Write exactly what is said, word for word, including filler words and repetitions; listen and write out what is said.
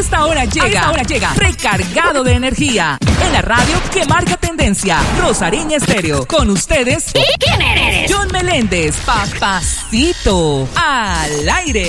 esta hora llega, a esta hora llega recargado de energía en la radio que marca tendencia. Rosariña Estéreo. Con ustedes, ¿quién eres? John Meléndez, Papacito, al aire.